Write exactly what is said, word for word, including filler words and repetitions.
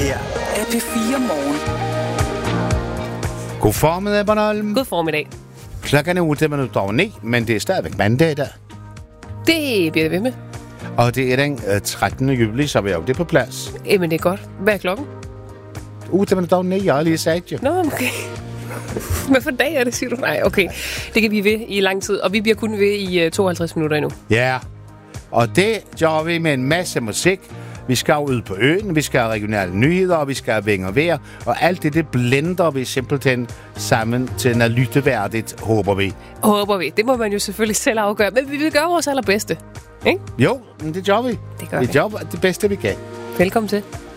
her er P fire Morgen. God formiddag, Bornholm. God formiddag. Klokken er otte minutter over ni, men det er stadigvæk mandag i dag. Det bliver det ved med. Og det er den uh, trettende juli, så vi er jo det på plads. Jamen, det er godt. Hvad er klokken? otte minutter over ni, jeg har lige sagt jo. Nå, okay. Hvad for dag er det, siger du? Nej, okay. Det kan vi ved i lang tid, og vi bliver kun ved i uh, tooghalvtreds minutter endnu. Ja, og det gør vi med en masse musik. Vi skal ud på øen, vi skal have regionale nyheder, og vi skal have vinger vejr. Og alt det, det blender vi simpelthen sammen til noget lytteværdigt, håber vi. Håber vi. Det må man jo selvfølgelig selv afgøre. Men vi vil gøre vores allerbedste. Ikke? Jo, men det gør vi. Det gør vi. vi. gør det bedste, vi kan. Velkommen til.